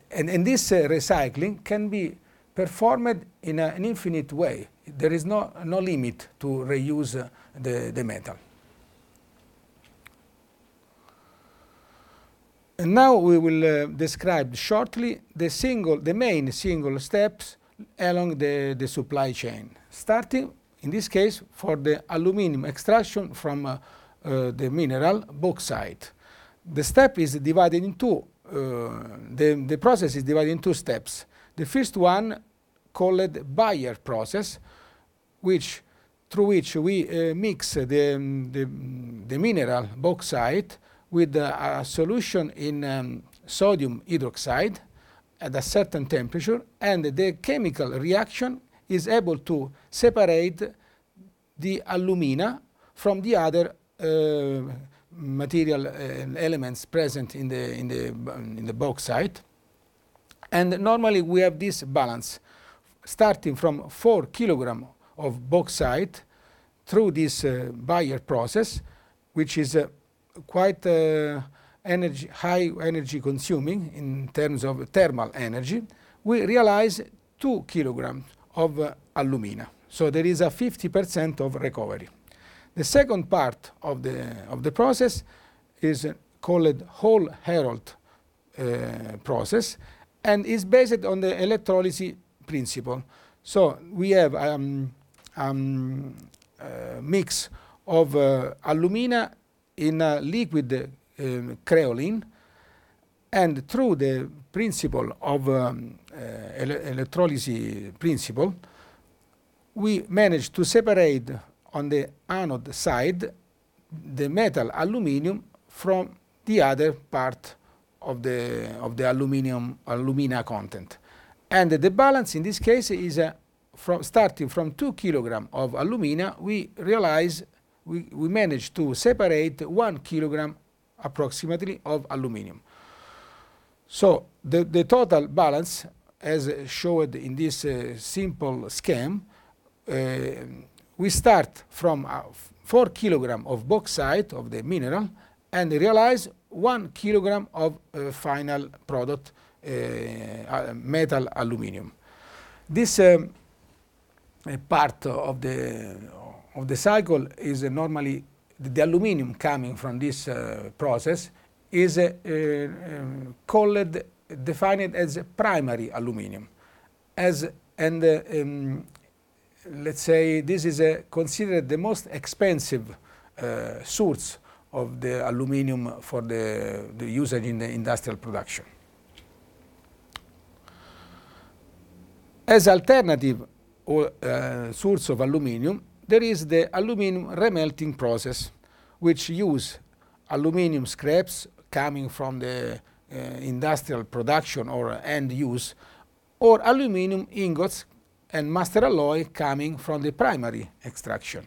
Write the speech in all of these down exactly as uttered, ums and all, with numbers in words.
and, and this uh, recycling can be performed in a, an infinite way. There is no, no limit to reuse uh, the, the metal. And now we will uh, describe shortly the single, the main single steps along the, the supply chain, starting in this case for the aluminum extraction from uh, uh, the mineral bauxite. The step is divided in two. Uh, the, the process is divided in two steps. The first one called Bayer process, which through which we uh, mix the, the, the mineral bauxite with a, a solution in um, sodium hydroxide at a certain temperature, and the chemical reaction is able to separate the alumina from the other uh, material uh, elements present in the, in, the, in the bauxite. And normally we have this balance, starting from four kilograms of bauxite through this uh, Bayer process, which is uh, quite uh, energy, high energy consuming in terms of thermal energy, we realize two kilograms of uh, alumina. So there is a fifty percent of recovery. The second part of the, of the process is uh, called Hall-Héroult uh, process, and is based on the electrolysis principle. So we have um, um, a mix of uh, alumina in a liquid uh, creolin, and through the principle of um, uh, ele electrolysis principle, we managed to separate on the anode side the metal aluminium from the other part of the of the aluminium alumina content, and the balance in this case is uh, from starting from two kilograms of alumina, we realize we, we managed to separate one kilogram approximately of aluminium. So the, the total balance, as showed in this uh, simple scheme, uh, we start from uh, four kilograms of bauxite of the mineral and realize one kilogram of uh, final product, uh, uh, metal aluminium. This um, part of the of the cycle is uh, normally the, the aluminium coming from this uh, process is uh, uh, called, defined as primary aluminium, as and uh, um, let's say this is uh, considered the most expensive uh, source of the aluminium for the, the usage in the industrial production. As alternative or uh, source of aluminium, there is the aluminium remelting process, which use aluminium scraps coming from the uh, industrial production or end use, or aluminium ingots and master alloy coming from the primary extraction.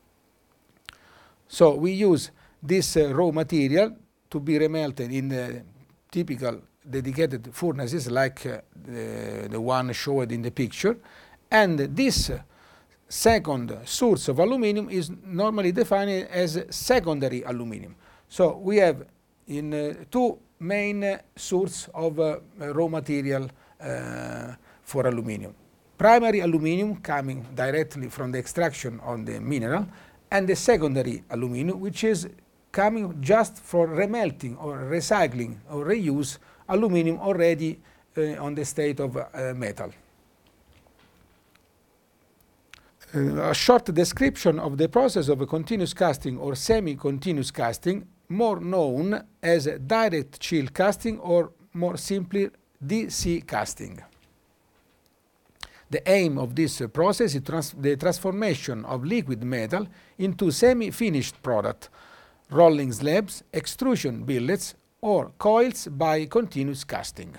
So we use this uh, raw material to be remelted in the typical dedicated furnaces like uh, the, the one showed in the picture, and this uh, second source of aluminium is normally defined as secondary aluminium. So we have in uh, two main uh, sources of uh, raw material uh, for aluminium. Primary aluminium coming directly from the extraction on the mineral, and the secondary aluminium, which is coming just for remelting or recycling or reuse aluminium already uh, on the state of uh, metal. Uh, a short description of the process of a continuous casting or semi-continuous casting, more known as direct chill casting or more simply D C casting. The aim of this uh, process is trans the transformation of liquid metal into semi-finished product, rolling slabs, extrusion billets, or coils by continuous casting.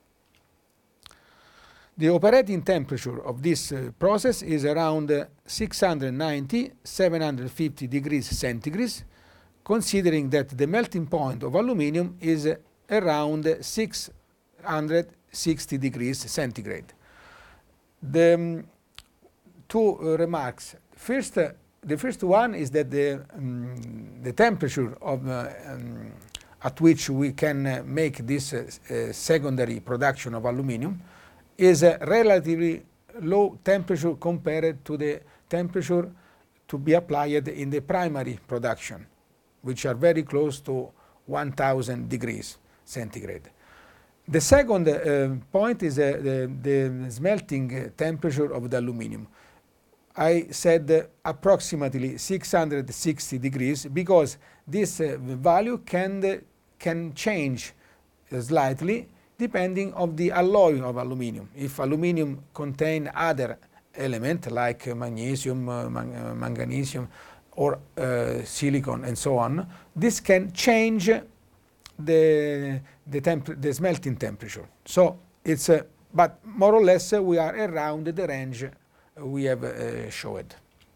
The operating temperature of this uh, process is around uh, six hundred ninety to seven hundred fifty degrees centigrade, considering that the melting point of aluminium is uh, around six hundred sixty degrees centigrade. The um, two uh, remarks. First, uh, the first one is that the, um, the temperature of uh, um, at which we can uh, make this uh, uh, secondary production of aluminum is a relatively low temperature compared to the temperature to be applied in the primary production, which are very close to one thousand degrees centigrade. The second uh, point is uh, the, the smelting temperature of the aluminum. I said uh, approximately six hundred sixty degrees because this uh, value can, uh, can change uh, slightly depending on the alloy of aluminum. If aluminum contain other elements like uh, magnesium, uh, man uh, magnesium, or uh, silicon and so on, this can change the, the, temp the smelting temperature. So it's, uh, but more or less uh, we are around the range we have uh, showed.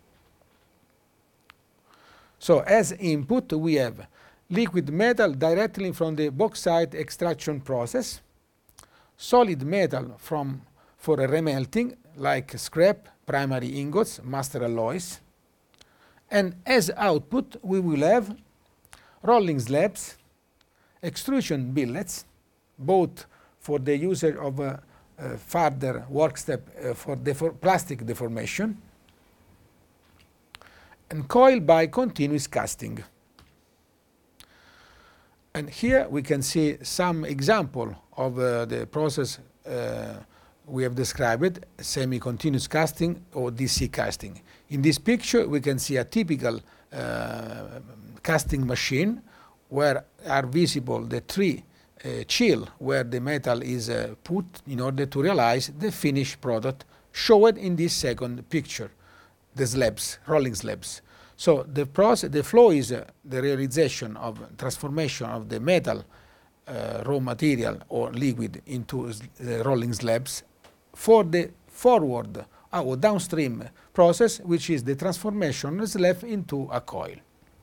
So as input we have liquid metal directly from the bauxite extraction process, solid metal from for a remelting like scrap, primary ingots, master alloys, and as output we will have rolling slabs, extrusion billets, both for the usage of uh, uh, further work step uh, for defor plastic deformation, and coil by continuous casting. And here we can see some example of uh, the process uh, we have described, semi-continuous casting or D C casting. In this picture we can see a typical uh, casting machine where are visible the three uh, chill where the metal is uh, put in order to realize the finished product shown in this second picture, the slabs, rolling slabs. So the process, the flow is uh, the realization of transformation of the metal uh, raw material or liquid into uh, rolling slabs for the forward uh, or downstream process, which is the transformation of slab into a coil.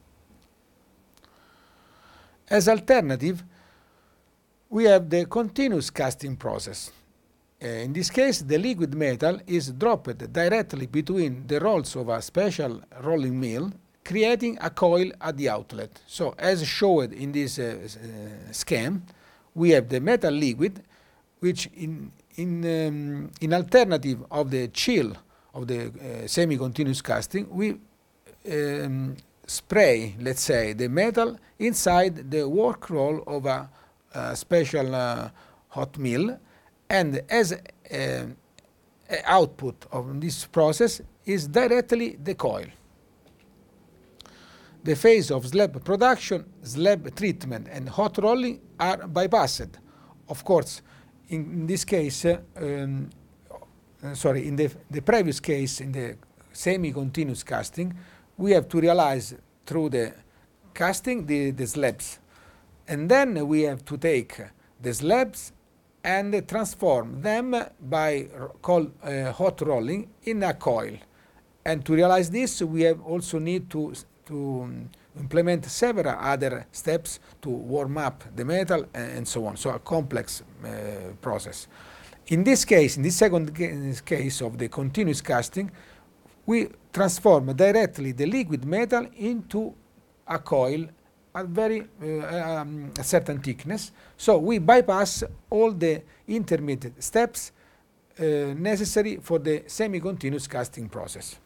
As alternative, we have the continuous casting process. Uh, in this case, the liquid metal is dropped directly between the rolls of a special rolling mill, creating a coil at the outlet. So, as shown in this uh, uh, scheme, we have the metal liquid, which in, in, um, in alternative of the chill of the uh, semi-continuous casting, we um, spray, let's say, the metal inside the work roll of a, a special uh, hot mill, and as uh, output of this process is directly the coil. The phase of slab production, slab treatment and hot rolling are bypassed. Of course, in this case, uh, um, uh, sorry, in the, the previous case, in the semi-continuous casting, we have to realize through the casting the, the slabs. And then we have to take the slabs and transform them by call, uh, hot rolling in a coil. And to realize this, we have also need to, to um, implement several other steps to warm up the metal and, and so on. So a complex uh, process. In this case, in this second case of the continuous casting, we transform directly the liquid metal into a coil at very uh, um, a certain thickness. So we bypass all the intermediate steps uh, necessary for the semi-continuous casting process.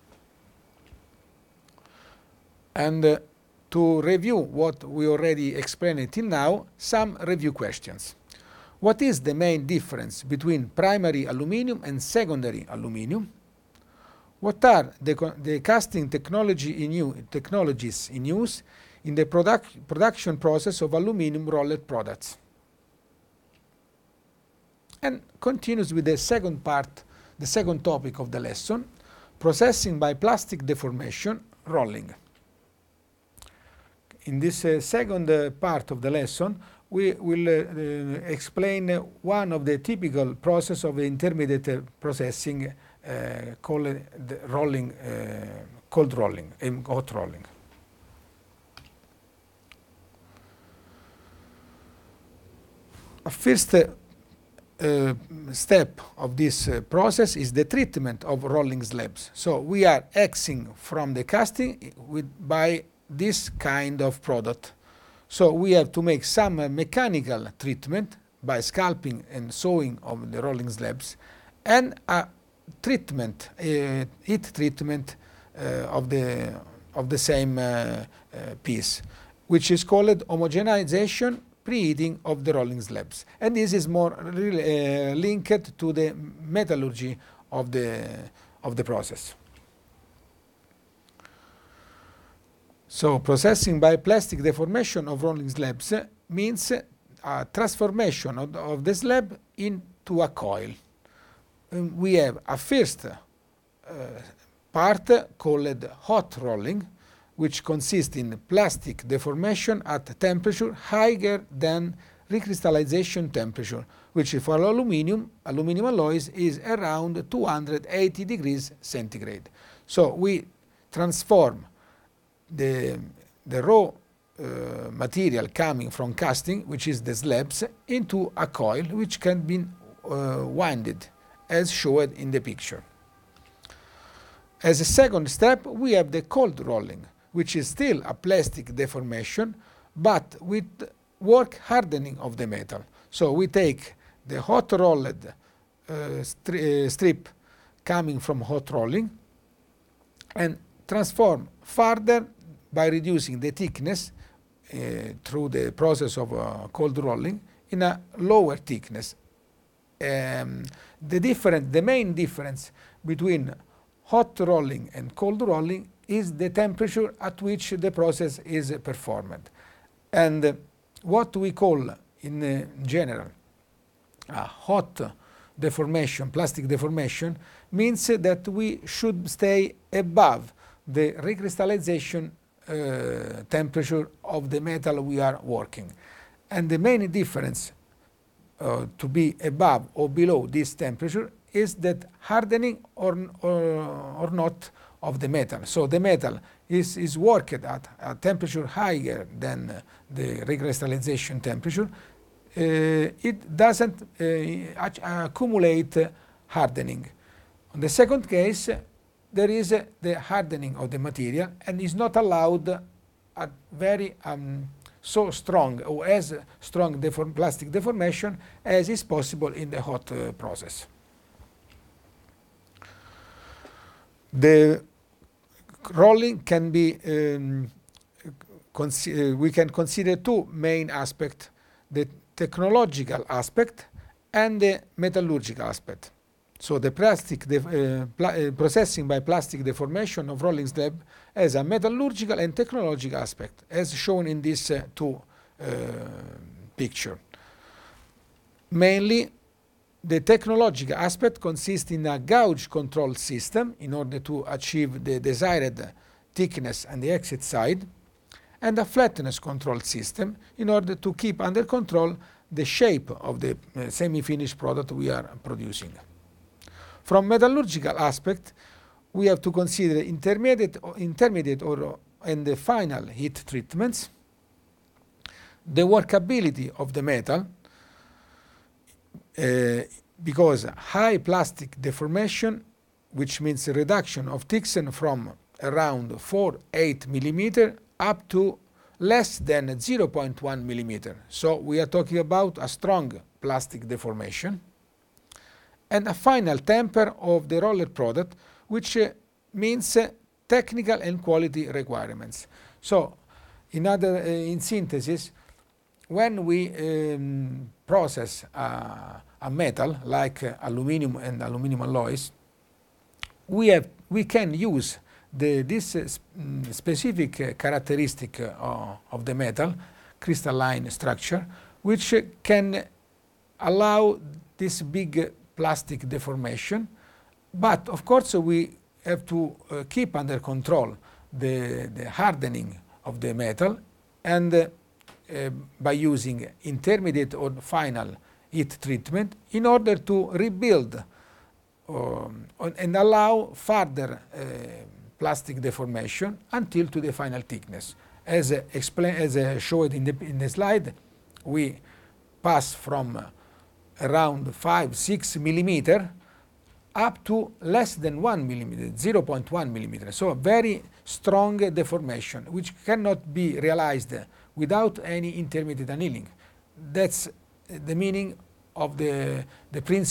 And uh, to review what we already explained till now, some review questions. What is the main difference between primary aluminum and secondary aluminum? What are the, the casting technology in u, technologies in use in the product, production process of aluminum rolled products? And continues with the second part, the second topic of the lesson, processing by plastic deformation, rolling. In this uh, second uh, part of the lesson, we will uh, uh, explain uh, one of the typical process of intermediate uh, processing uh, called uh, the rolling, uh, cold rolling, and hot rolling. A first uh, uh, step of this uh, process is the treatment of rolling slabs. So we are exing from the casting with, by this kind of product. So we have to make some uh, mechanical treatment by scalping and sewing of the rolling slabs, and a treatment, uh, heat treatment uh, of the of the same uh, uh, piece, which is called homogenization preheating of the rolling slabs. And this is more really, uh, linked to the metallurgy of the of the process. So processing by plastic deformation of rolling slabs means a transformation of, of the slab into a coil. Um, we have a first uh, part called hot rolling, which consists in plastic deformation at temperature higher than recrystallization temperature, which for aluminum, aluminum alloys is around two hundred eighty degrees centigrade. So we transform the, the raw uh, material coming from casting, which is the slabs, into a coil which can be uh, winded as shown in the picture. As a second step, we have the cold rolling, which is still a plastic deformation, but with work hardening of the metal. So we take the hot rolled uh, stri uh, strip coming from hot rolling and transform further by reducing the thickness uh, through the process of uh, cold rolling in a lower thickness. Um, the different, the main difference between hot rolling and cold rolling is the temperature at which the process is performed. And uh, what we call in uh, general a hot deformation, plastic deformation, means that we should stay above the recrystallization uh, temperature of the metal we are working. And the main difference uh, to be above or below this temperature is that hardening or, or, or not of the metal. So the metal is, is worked at a temperature higher than uh, the recrystallization temperature. Uh, it doesn't uh, accumulate uh, hardening. In the second case, there is uh, the hardening of the material and is not allowed a very um, so strong or as strong deform plastic deformation as is possible in the hot uh, process. The rolling can be, um, uh, we can consider two main aspects, the technological aspect and the metallurgical aspect. So the plastic uh, pla uh, processing by plastic deformation of rolling slab has a metallurgical and technological aspect, as shown in this uh, two uh, picture. Mainly, the technological aspect consists in a gauge control system in order to achieve the desired thickness and the exit side, and a flatness control system in order to keep under control the shape of the uh, semi-finished product we are producing. From metallurgical aspect, we have to consider intermediate, intermediate or, and the final heat treatments, the workability of the metal, uh, because high plastic deformation, which means a reduction of thickness from around four point eight millimeter up to less than zero point one millimeter. So we are talking about a strong plastic deformation. And a final temper of the roller product, which uh, means uh, technical and quality requirements. So, in other, uh, in synthesis, when we um, process uh, a metal like uh, aluminum and aluminum alloys, we have we can use the this uh, specific uh, characteristic uh, of the metal, crystalline structure, which uh, can allow this big uh, plastic deformation, but of course we have to uh, keep under control the, the hardening of the metal, and uh, uh, by using intermediate or final heat treatment in order to rebuild um, and allow further uh, plastic deformation until to the final thickness. As uh, explained, as uh, showed in the, in the slide, we pass from uh, around five, six millimeter up to less than one millimeter, zero point one millimeter. So a very strong deformation, which cannot be realized without any intermediate annealing. That's the meaning of the, the principle